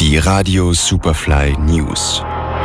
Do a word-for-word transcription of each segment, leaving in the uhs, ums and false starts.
Die Radio Superfly News.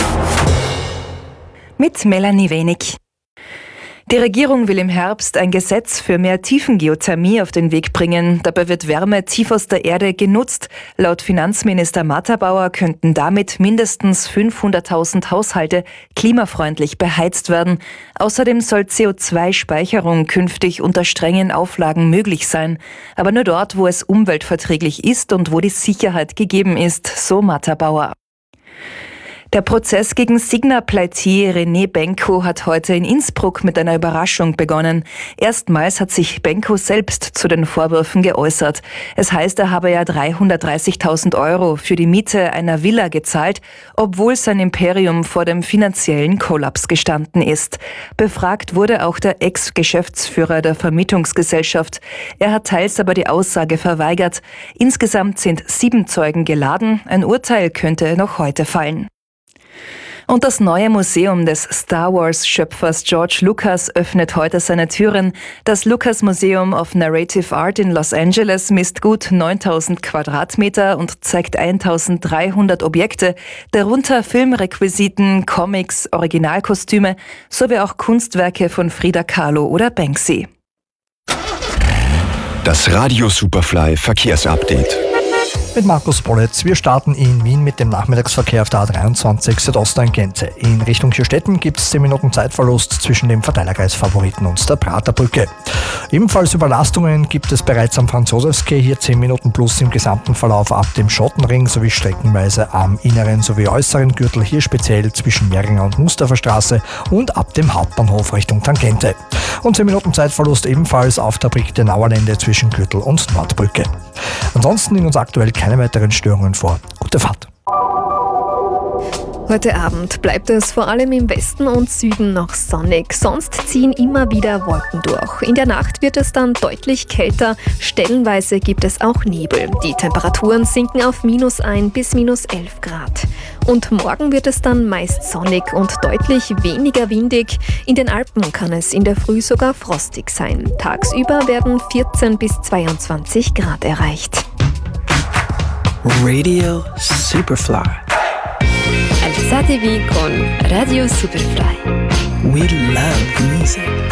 Mit Melanie Wenig. Die Regierung will im Herbst ein Gesetz für mehr Tiefengeothermie auf den Weg bringen. Dabei wird Wärme tief aus der Erde genutzt. Laut Finanzminister Matterbauer könnten damit mindestens fünfhunderttausend Haushalte klimafreundlich beheizt werden. Außerdem soll C O zwei Speicherung künftig unter strengen Auflagen möglich sein. Aber nur dort, wo es umweltverträglich ist und wo die Sicherheit gegeben ist, so Matterbauer. Der Prozess gegen Signa-Pleitier René Benko hat heute in Innsbruck mit einer Überraschung begonnen. Erstmals hat sich Benko selbst zu den Vorwürfen geäußert. Es heißt, er habe ja dreihundertdreißigtausend Euro für die Miete einer Villa gezahlt, obwohl sein Imperium vor dem finanziellen Kollaps gestanden ist. Befragt wurde auch der Ex-Geschäftsführer der Vermietungsgesellschaft. Er hat teils aber die Aussage verweigert. Insgesamt sind sieben Zeugen geladen. Ein Urteil könnte noch heute fallen. Und das neue Museum des Star Wars-Schöpfers George Lucas öffnet heute seine Türen. Das Lucas Museum of Narrative Art in Los Angeles misst gut neuntausend Quadratmeter und zeigt eintausenddreihundert Objekte, darunter Filmrequisiten, Comics, Originalkostüme sowie auch Kunstwerke von Frida Kahlo oder Banksy. Das Radio Superfly Verkehrsupdate. Mit Markus Bollitz. Wir starten in Wien mit dem Nachmittagsverkehr auf der A dreiundzwanzig Südosttangente. In Richtung Hirstetten gibt es zehn Minuten Zeitverlust zwischen dem Verteilerkreis Favoriten und der Praterbrücke. Ebenfalls Überlastungen gibt es bereits am Franz-Josefs-Quai, hier zehn Minuten plus im gesamten Verlauf ab dem Schottenring sowie streckenweise am inneren sowie äußeren Gürtel, hier speziell zwischen Mehringer und Mustafer Straße und ab dem Hauptbahnhof Richtung Tangente. Und zehn Minuten Zeitverlust ebenfalls auf der Brigitte Nauerlände zwischen Gürtel und Nordbrücke. Ansonsten liegen uns aktuell keine weiteren Störungen vor. Gute Fahrt. Heute Abend bleibt es vor allem im Westen und Süden noch sonnig, sonst ziehen immer wieder Wolken durch. In der Nacht wird es dann deutlich kälter, stellenweise gibt es auch Nebel. Die Temperaturen sinken auf minus ein bis minus elf Grad. Und morgen wird es dann meist sonnig und deutlich weniger windig. In den Alpen kann es in der Früh sogar frostig sein. Tagsüber werden vierzehn bis zweiundzwanzig Grad erreicht. Radio Superfly. Alzatevi con Radio Superfly. We love music.